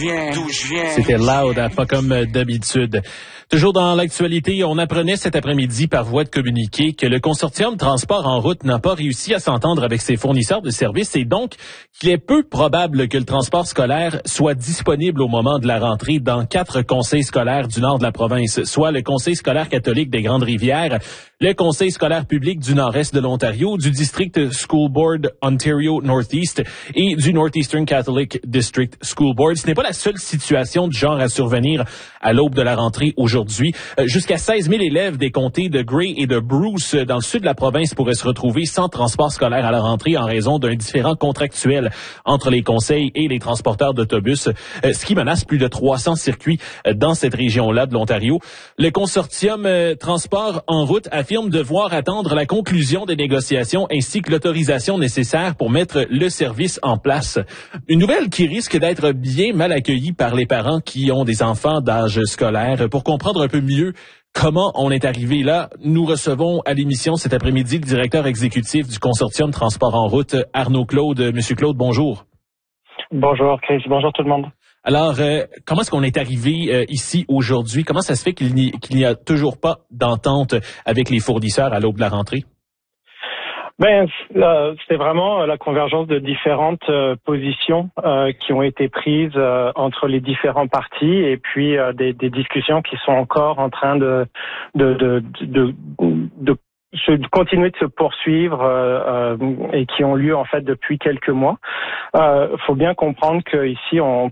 C'était loud, hein, pas comme d'habitude. Toujours dans l'actualité, on apprenait cet après-midi par voie de communiqué que le consortium Transport en route n'a pas réussi à s'entendre avec ses fournisseurs de services et donc qu'il est peu probable que le transport scolaire soit disponible au moment de la rentrée dans 4 conseils scolaires du nord de la province, soit le Conseil scolaire catholique des Grandes-Rivières, le Conseil scolaire public du nord-est de l'Ontario, du District School Board Ontario Northeast et du Northeastern Catholic District School Board. Ce n'est pas la seule situation du genre à survenir à l'aube de la rentrée aujourd'hui. Jusqu'à 16 000 élèves des comtés de Grey et de Bruce dans le sud de la province pourraient se retrouver sans transport scolaire à la rentrée en raison d'un différend contractuel entre les conseils et les transporteurs d'autobus, ce qui menace plus de 300 circuits dans cette région-là de l'Ontario. Le consortium Transport en route affirme devoir attendre la conclusion des négociations ainsi que l'autorisation nécessaire pour mettre le service en place. Une nouvelle qui risque d'être bien mal accueillie par les parents qui ont des enfants d'âge scolaire. Pour comprendre un peu mieux comment on est arrivé là, nous recevons à l'émission cet après-midi le directeur exécutif du consortium Transport en route, Arnaud Claude. Monsieur Claude, bonjour. Bonjour Chris, bonjour tout le monde. Alors, comment est-ce qu'on est arrivé ici aujourd'hui? Comment ça se fait qu'il n'y a toujours pas d'entente avec les fournisseurs à l'aube de la rentrée? C'était vraiment la convergence de différentes positions qui ont été prises entre les différents partis et puis des discussions qui sont encore en train de continuer de se poursuivre et qui ont lieu en fait depuis quelques mois. Faut bien comprendre qu'ici on